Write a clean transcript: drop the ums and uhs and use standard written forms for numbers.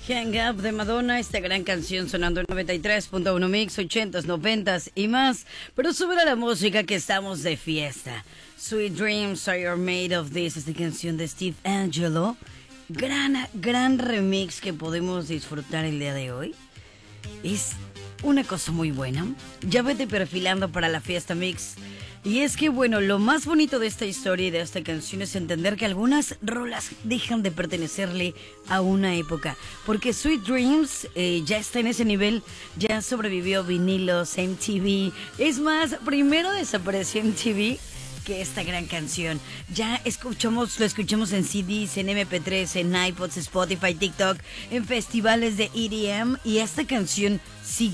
Hang Up de Madonna, esta gran canción sonando en 93.1 Mix, 80s, 90s y más. Pero sube a la música que estamos de fiesta. Sweet Dreams Are Made of This, esta canción de Steve Angelo. Gran remix que podemos disfrutar el día de hoy. Es una cosa muy buena. Ya vete perfilando para la fiesta Mix. Y es que, bueno, lo más bonito de esta historia y de esta canción es entender que algunas rolas dejan de pertenecerle a una época. Porque Sweet Dreams ya está en ese nivel, ya sobrevivió vinilos, MTV. Es más, primero desapareció MTV que esta gran canción. Ya lo escuchamos en CDs, en MP3, en iPods, Spotify, TikTok, en festivales de EDM. Y esta canción sigue